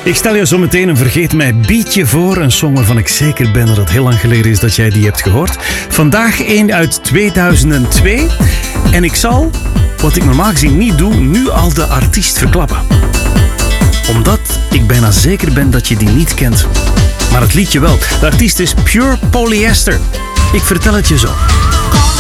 Ik stel je zo meteen een Vergeet Mij beatje voor. Een song waarvan ik zeker ben dat het heel lang geleden is dat jij die hebt gehoord. Vandaag één uit 2002. En ik zal, wat ik normaal gezien niet doe, nu al de artiest verklappen. Omdat ik bijna zeker ben dat je die niet kent. Maar het liedje wel. De artiest is Pure Polyester. Ik vertel het je zo.